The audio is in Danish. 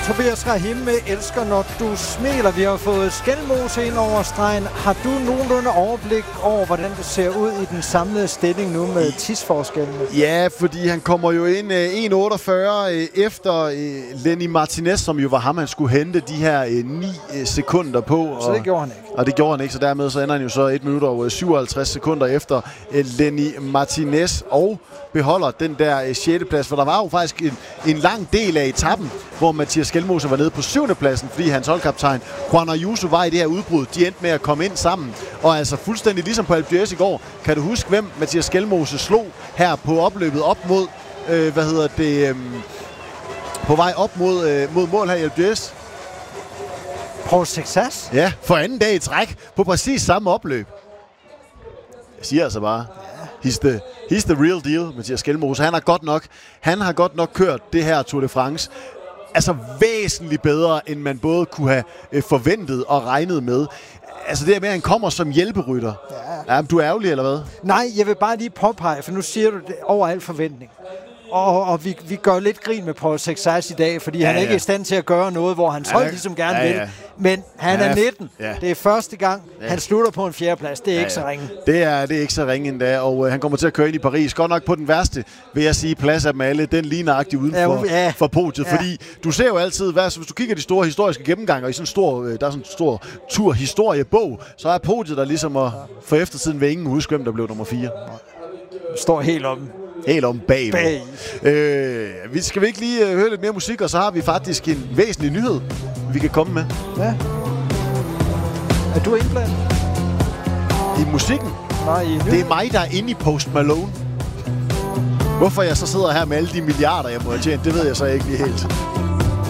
Tobias Rahim elsker, når du smiler. Vi har fået Skelmose ind over stregen. Har du nogenlunde overblik over, hvordan det ser ud i den samlede stilling nu med tidsforskellene? Ja, fordi han kommer jo ind 1.48 efter Lenny Martinez, som jo var ham, han skulle hente de her 9 sekunder på. Så det gjorde han ikke. Og det gjorde han ikke, så dermed så ender han jo så 1 minut og 57 sekunder efter Lenny Martinez og beholder den der 6. plads, for der var jo faktisk en lang del af etappen, hvor Mathias Skelmose var nede på 7. pladsen, fordi hans holdkaptajn Juan Ayuso var i det her udbrud. De endte med at komme ind sammen, og altså fuldstændig ligesom på Alpe d'Huez i går. Kan du huske, hvem Mathias Skelmose slog her på opløbet op mod, på vej op mod mål her i Alpe d'Huez? Paul Sexas? Ja, for anden dag i træk på præcis samme opløb. Jeg siger altså bare, he's the real deal, Mathias Skelmose. Han har godt nok kørt det her Tour de France altså væsentligt bedre, end man både kunne have forventet og regnet med. Altså det her med, at han kommer som hjælperytter. Ja, du er ærgerlig, eller hvad? Nej, jeg vil bare lige påpege, for nu siger du det over al forventning. Og vi gør lidt grin med Paul Sexas i dag, fordi han ikke er i stand til at gøre noget, hvor hans hold ligesom gerne vil. Men han er 19. Ja. Det er første gang, han slutter på en 4. plads. Det er ikke så ringe. Det er ikke så ringe endda, og han kommer til at køre ind i Paris. Godt nok på den værste, vil jeg sige, plads af dem alle. Den lige nøjagtigt uden for podiet. Fordi du ser jo altid, hvis du kigger de store historiske gennemgange, og der er sådan en stor turhistoriebog, så er podiet der ligesom at for eftertiden vil ingen huske, hvem der blev nummer 4. Står helt om. Helt om bag. Vi skal ikke lige høre lidt mere musik, og så har vi faktisk en væsentlig nyhed, vi kan komme med. Ja. Er du indblandet? I musikken? Nej, det er mig, der er inde i Post Malone. Hvorfor jeg så sidder her med alle de milliarder, jeg må have tjent, det ved jeg så ikke lige helt.